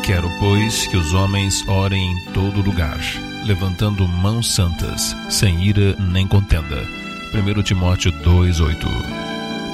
Quero, pois, que os homens orem em todo lugar, levantando mãos santas, sem ira nem contenda. 1 Timóteo 2:8.